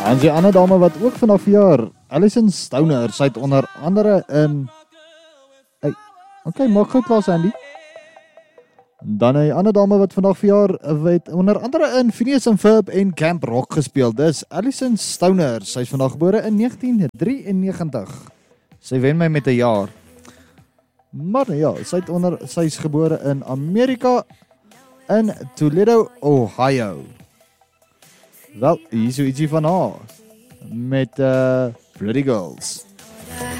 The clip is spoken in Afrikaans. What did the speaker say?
En die ander dame wat ook vanaf jaar, Alison Stoner, sy het onder andere in... Hey, okay, maak goed klaar, Sandy. Dan 'n ander dame wat vandag verjaar, het onder andere in Phineas and Ferb en Camp Rock gespeel. Dis Alison Stoner. Sy is vandag gebore in 1993. Sy wen my met 'n jaar. Maar ja, sy is gebore in Amerika in Toledo, Ohio. Wel, hier is so ietsie van haar met Pretty Girls.